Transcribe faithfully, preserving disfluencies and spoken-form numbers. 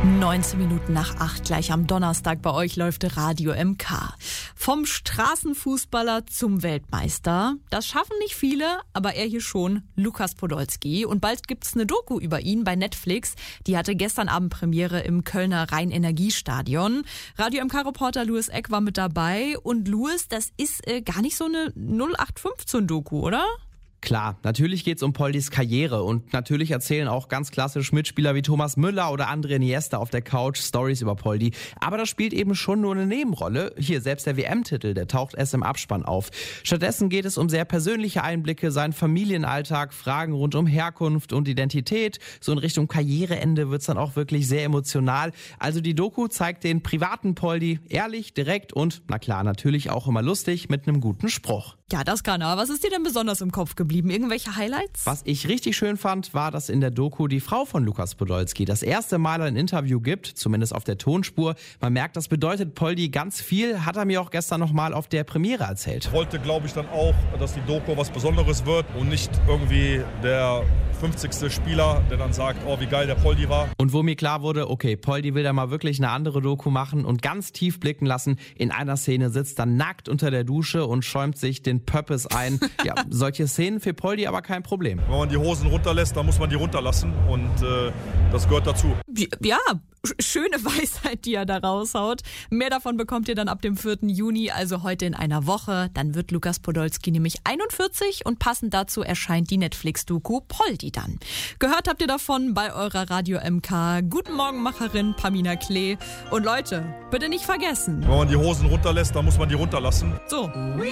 neunzehn Minuten nach acht, gleich am Donnerstag bei euch läuft Radio M K. Vom Straßenfußballer zum Weltmeister. Das schaffen nicht viele, aber er hier schon, Lukas Podolski. Und bald gibt's eine Doku über ihn bei Netflix. Die hatte gestern Abend Premiere im Kölner Rhein-Energiestadion. Radio M K-Reporter Louis Eck war mit dabei. Und Louis, das ist äh, gar nicht so eine null acht fünfzehn-Doku, oder? Klar, natürlich geht's um Poldis Karriere und natürlich erzählen auch ganz klassisch Mitspieler wie Thomas Müller oder André Iniesta auf der Couch Stories über Poldi. Aber das spielt eben schon nur eine Nebenrolle. Hier, selbst der W M-Titel, der taucht erst im Abspann auf. Stattdessen geht es um sehr persönliche Einblicke, seinen Familienalltag, Fragen rund um Herkunft und Identität. So in Richtung Karriereende wird's dann auch wirklich sehr emotional. Also die Doku zeigt den privaten Poldi ehrlich, direkt und, na klar, natürlich auch immer lustig mit einem guten Spruch. Ja, das kann er. Was ist dir denn besonders im Kopf geblieben? Irgendwelche Highlights? Was ich richtig schön fand, war, dass in der Doku die Frau von Lukas Podolski das erste Mal ein Interview gibt, zumindest auf der Tonspur. Man merkt, das bedeutet Poldi ganz viel, hat er mir auch gestern nochmal auf der Premiere erzählt. Ich wollte, glaube ich, dann auch, dass die Doku was Besonderes wird und nicht irgendwie der fünfzigste Spieler, der dann sagt, oh, wie geil der Poldi war. Und wo mir klar wurde, okay, Poldi will da mal wirklich eine andere Doku machen und ganz tief blicken lassen. In einer Szene sitzt er nackt unter der Dusche und schäumt sich den Pöppes ein. Ja, solche Szenen für Poldi aber kein Problem. Wenn man die Hosen runterlässt, dann muss man die runterlassen und äh, das gehört dazu. Ja, schöne Weisheit, die er da raushaut. Mehr davon bekommt ihr dann ab dem vierten Juni, also heute in einer Woche. Dann wird Lukas Podolski nämlich einundvierzig und passend dazu erscheint die Netflix-Doku Poldi dann. Gehört habt ihr davon bei eurer Radio M K. Guten Morgen, Macherin Pamina Klee. Und Leute, bitte nicht vergessen. Wenn man die Hosen runterlässt, dann muss man die runterlassen. So.